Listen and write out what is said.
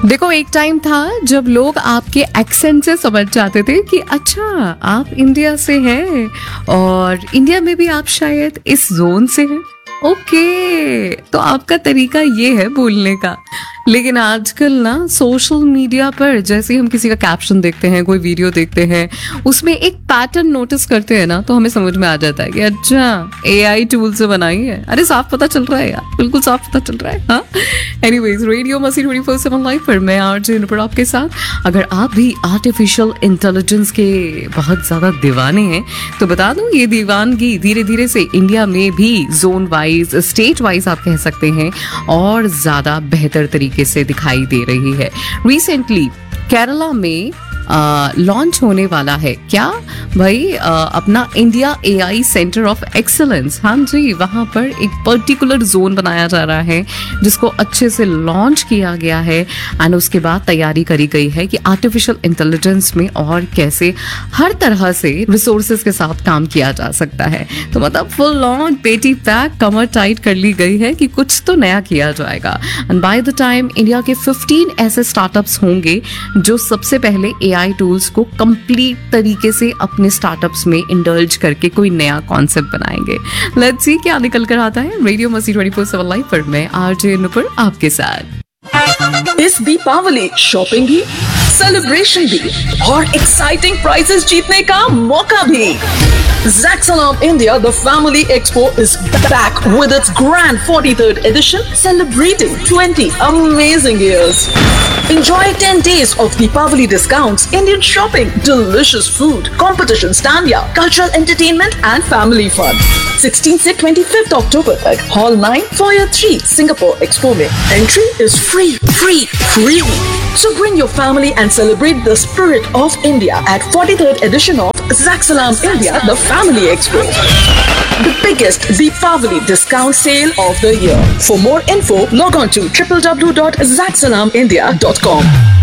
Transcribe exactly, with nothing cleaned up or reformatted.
देखो, एक टाइम था जब लोग आपके एक्सेंट से समझ जाते थे कि अच्छा आप इंडिया से हैं और इंडिया में भी आप शायद इस जोन से हैं। ओके, तो आपका तरीका ये है बोलने का। लेकिन आजकल ना सोशल मीडिया पर जैसे ही हम किसी का कैप्शन देखते हैं, कोई वीडियो देखते हैं, उसमें एक पैटर्न नोटिस करते हैं ना, तो हमें समझ में आ जाता है कि अच्छा एआई टूल से बनाई है। अरे साफ पता चल रहा है यार, बिल्कुल साफ पता चल रहा है। हाँ, एनीवेज, रेडियो मस्ती ट्वेंटी फोर सेवन लाइव पर मैं आरजे नुपुर आपके साथ। अगर आप भी आर्टिफिशियल इंटेलिजेंस के बहुत ज्यादा दीवाने हैं तो बता दूं, ये दीवानगी धीरे धीरे से इंडिया में भी जोन वाइज, स्टेट वाइज आप कह सकते हैं, और ज्यादा बेहतर तरीके से दिखाई दे रही है। रिसेंटली केरला में लॉन्च होने वाला है क्या भाई, आ, अपना India AI centre of excellence. हाँ जी, वहां पर एक पर्टिकुलर जोन बनाया जा रहा है जिसको अच्छे से लॉन्च किया गया है एंड उसके बाद तैयारी करी गई है कि आर्टिफिशियल इंटेलिजेंस में और कैसे हर तरह से रिसोर्सेज के साथ काम किया जा सकता है। तो मतलब फुल ऑन पेटी पैक, कमर टाइट कर ली गई है कि कुछ तो नया किया जाएगा। And by the time India के फिफ्टीन ऐसे स्टार्टअप्स होंगे जो सबसे पहले एआई टूल्स को कंप्लीट तरीके से अपने स्टार्टअप्स में इंडल्ज करके कोई नया कॉन्सेप्ट बनाएंगे। लेट्स सी क्या निकल कर आता है। रेडियो मस्ती ट्वेंटी फोर सेवन लाइव पर मैं आरजे नुपुर आपके साथ। इस दीपावली शॉपिंग भी, सेलिब्रेशन भी और एक्साइटिंग प्राइजेस जीतने का मौका भी। Zaxalam India, the Family Expo, is back with its grand forty-third edition, celebrating twenty amazing years. Enjoy ten days of Deepavali discounts, Indian shopping, delicious food, competition stanya, cultural entertainment and family fun. sixteenth से twenty-fifth October तक Hall nine, Foyer three, Singapore Expo में entry is free, free, free. So bring your family and celebrate the spirit of India at forty-third edition of Zaxalam India, the Family Expo, the biggest Deepavali discount sale of the year. For more info, log on to w w w dot zaxalam india dot com.